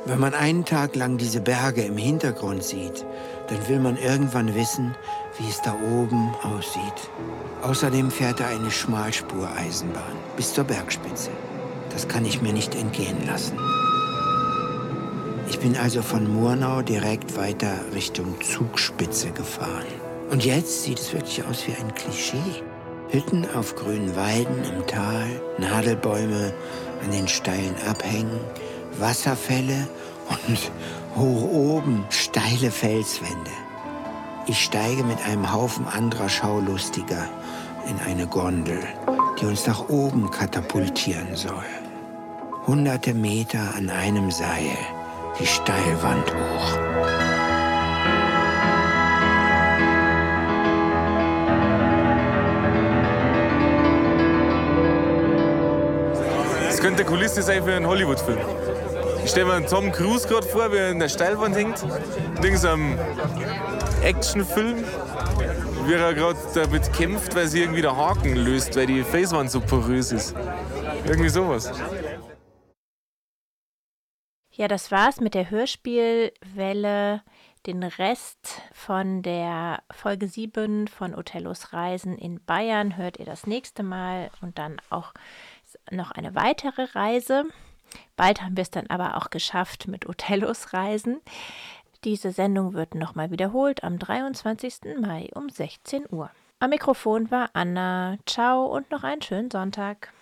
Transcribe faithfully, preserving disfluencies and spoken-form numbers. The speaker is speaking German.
Wenn man einen Tag lang diese Berge im Hintergrund sieht, dann will man irgendwann wissen, wie es da oben aussieht. Außerdem fährt da eine Schmalspureisenbahn bis zur Bergspitze. Das kann ich mir nicht entgehen lassen. Ich bin also von Murnau direkt weiter Richtung Zugspitze gefahren. Und jetzt sieht es wirklich aus wie ein Klischee. Hütten auf grünen Weiden im Tal, Nadelbäume an den steilen Abhängen, Wasserfälle und hoch oben steile Felswände. Ich steige mit einem Haufen anderer Schaulustiger in eine Gondel, die uns nach oben katapultieren soll. Hunderte Meter an einem Seil, die Steilwand hoch. Das könnte Kulisse sein für einen Hollywood-Film. Ich stelle mir einen Tom Cruise gerade vor, wie er in der Steilwand hängt. Irgend so einem Actionfilm, wie er gerade damit kämpft, weil sie irgendwie der Haken löst, weil die Felswand so porös ist. Irgendwie sowas. Ja, das war's mit der Hörspielwelle. Den Rest von der Folge sieben von Othellos Reisen in Bayern hört ihr das nächste Mal und dann auch noch eine weitere Reise. Bald haben wir es dann aber auch geschafft mit Othellos Reisen. Diese Sendung wird nochmal wiederholt am dreiundzwanzigsten Mai um sechzehn Uhr. Am Mikrofon war Anna. Ciao und noch einen schönen Sonntag.